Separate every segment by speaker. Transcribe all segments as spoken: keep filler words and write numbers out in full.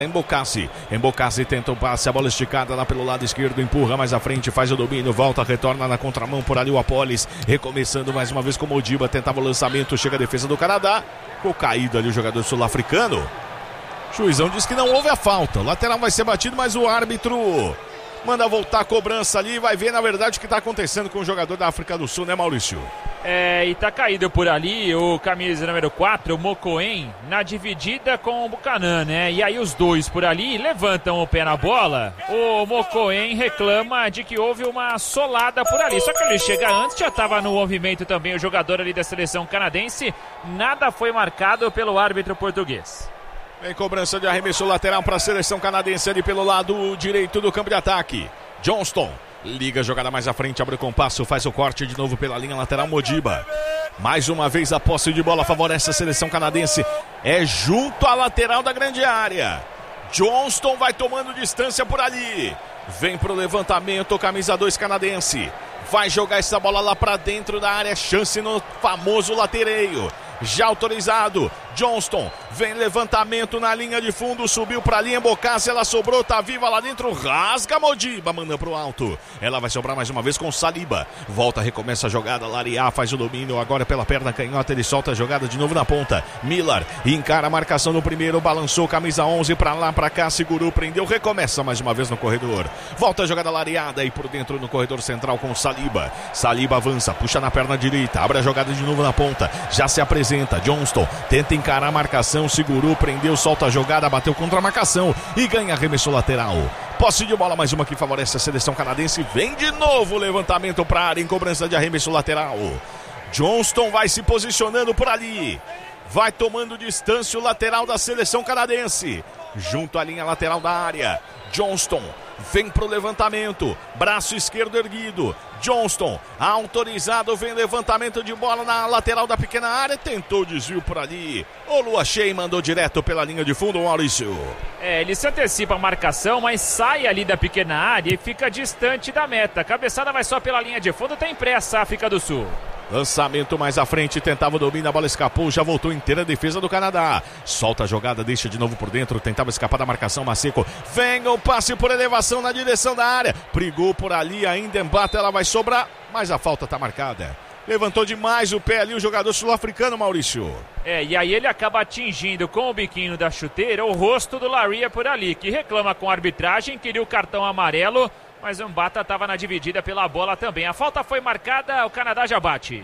Speaker 1: Embocassi, Embocassi tenta o passe, a bola esticada lá pelo lado esquerdo, empurra mais à frente, faz o domínio, volta, retorna na contramão por ali o Apolis, recomeçando mais uma vez com o Modiba, tentava o lançamento, chega a defesa do Canadá, ficou caído ali o jogador sul-africano. Juizão diz que não houve a falta, o lateral vai ser batido, mas o árbitro manda voltar a cobrança ali, vai ver na verdade o que está acontecendo com o jogador da África do Sul, né, Maurício?
Speaker 2: É, e tá caído por ali o camisa número quatro, o Mokoen, na dividida com o Buchanan, né? E aí os dois por ali levantam o pé na bola. O Mokoen reclama de que houve uma solada por ali. Só que ele chega antes, já estava no movimento também o jogador ali da seleção canadense. Nada foi marcado pelo árbitro português.
Speaker 1: Vem cobrança de arremesso lateral para a seleção canadense ali pelo lado direito do campo de ataque. Johnston liga a jogada mais à frente, abre o compasso, faz o corte de novo pela linha lateral. Modiba. Mais uma vez a posse de bola favorece a seleção canadense. É junto à lateral da grande área. Johnston vai tomando distância por ali. Vem pro levantamento, camisa dois canadense. Vai jogar essa bola lá pra dentro da área. Chance no famoso latereio. Já autorizado, Johnston, vem levantamento na linha de fundo, subiu pra linha, Embocassi, ela sobrou, tá viva lá dentro, rasga Modiba, manda pro alto, ela vai sobrar mais uma vez com Saliba, volta, recomeça a jogada, Lariá faz o domínio, agora pela perna canhota, ele solta a jogada de novo na ponta, Miller encara a marcação no primeiro, balançou, camisa onze, pra lá, pra cá, segurou, prendeu, recomeça mais uma vez no corredor, volta a jogada Lariada e por dentro no corredor central com Saliba, Saliba avança, puxa na perna direita, abre a jogada de novo na ponta, já se apresenta, Johnston tenta encarar a marcação, segurou, prendeu, solta a jogada, bateu contra a marcação e ganha arremesso lateral. Posse de bola, mais uma que favorece a seleção canadense. Vem de novo o levantamento para a área em cobrança de arremesso lateral. Johnston vai se posicionando por ali. Vai tomando distância o lateral da seleção canadense. Junto à linha lateral da área. Johnston vem pro levantamento. Braço esquerdo erguido. Johnston, autorizado, vem levantamento de bola na lateral da pequena área, tentou desvio por ali, o Lua Shea mandou direto pela linha de fundo, Maurício.
Speaker 2: É, ele se antecipa a marcação, mas sai ali da pequena área e fica distante da meta, a cabeçada vai só pela linha de fundo, tem pressa a África do Sul.
Speaker 1: Lançamento mais à frente, tentava o domínio, a bola escapou, já voltou inteira a defesa do Canadá. Solta a jogada, deixa de novo por dentro, tentava escapar da marcação, Maseco. Vem o passe por elevação na direção da área. Brigou por ali, ainda embate, ela vai sobrar, mas a falta está marcada. Levantou demais o pé ali o jogador sul-africano, Maurício.
Speaker 2: É, e aí ele acaba atingindo com o biquinho da chuteira o rosto do Laria por ali, que reclama com a arbitragem, queria o cartão amarelo. Mas o Mbata estava na dividida pela bola também. A falta foi marcada, o Canadá já bate.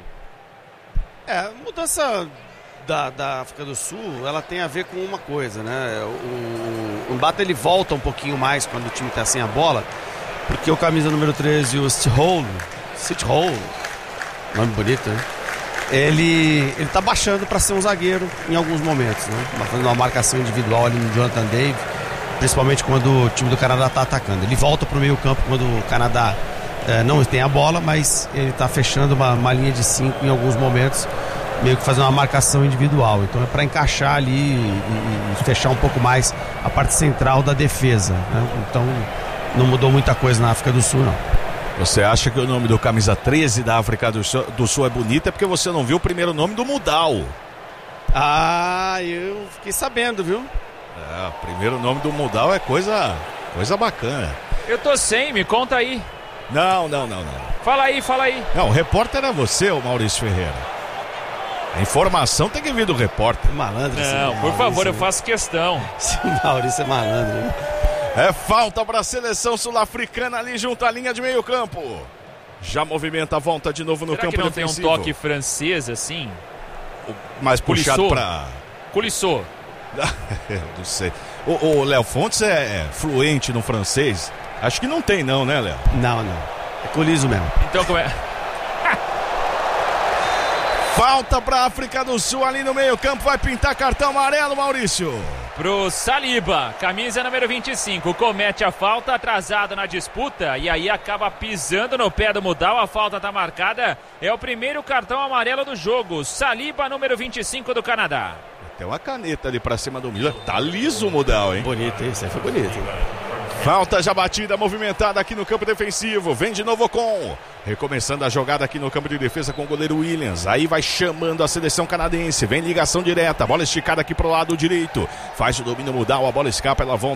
Speaker 3: É, a mudança da, da África do Sul, ela tem a ver com uma coisa, né? O, o Mbata, ele volta um pouquinho mais quando o time está sem a bola, porque o camisa número treze, o Stithole, Stithole, nome bonito, né? Ele, ele tá baixando para ser um zagueiro em alguns momentos, né? Fazendo uma marcação individual ali no Jonathan David, principalmente quando o time do Canadá está atacando. Ele volta para o meio campo quando o Canadá eh, não tem a bola, mas ele está fechando uma, uma linha de cinco em alguns momentos, meio que fazendo uma marcação individual. Então é para encaixar ali e, e fechar um pouco mais a parte central da defesa, né? Então não mudou muita coisa na África do Sul, não.
Speaker 1: Você acha que o nome do camisa treze da África do Sul, do Sul é bonito? É porque você não viu o primeiro nome do Mudal.
Speaker 3: Ah, eu fiquei sabendo, viu?
Speaker 1: É, o primeiro nome do Mudal é coisa, coisa bacana.
Speaker 2: Eu tô sem, me conta aí.
Speaker 1: Não, não, não, não.
Speaker 2: Fala aí, fala aí.
Speaker 1: Não, o repórter é você, o Maurício Ferreira. A informação tem que vir do repórter.
Speaker 3: Malandro.
Speaker 2: Não, por
Speaker 3: Maurício,
Speaker 2: favor,
Speaker 3: né?
Speaker 2: eu faço questão.
Speaker 3: Esse Maurício é malandro, né?
Speaker 1: É falta para a seleção sul-africana ali junto à linha de meio campo. Já movimenta a volta de novo no
Speaker 2: Será
Speaker 1: campo
Speaker 2: que não
Speaker 1: defensivo.
Speaker 2: tem um toque francês assim?
Speaker 1: Mais puxado para...
Speaker 2: Culissou.
Speaker 1: Eu não sei. O Léo Fontes é, é fluente no francês? Acho que não tem não, né, Léo?
Speaker 3: Não, não. É coliso mesmo.
Speaker 2: Então como é?
Speaker 1: Falta para a África do Sul ali no meio campo. Vai pintar cartão amarelo, Maurício.
Speaker 2: Pro Saliba, camisa número vinte e cinco, comete a falta, atrasado na disputa e aí acaba pisando no pé do Mudal, a falta tá marcada, é o primeiro cartão amarelo do jogo. Saliba, número vinte e cinco do Canadá.
Speaker 1: Tem uma caneta ali pra cima do Miller, tá liso o Mudal, hein?
Speaker 3: Bonito, isso aí foi bonito.
Speaker 1: Falta já batida, movimentada aqui no campo defensivo. Vem de novo com. Recomeçando a jogada aqui no campo de defesa com o goleiro Williams. Aí vai chamando a seleção canadense. Vem ligação direta. Bola esticada aqui pro lado direito. Faz o domínio mudar. A bola escapa, ela volta.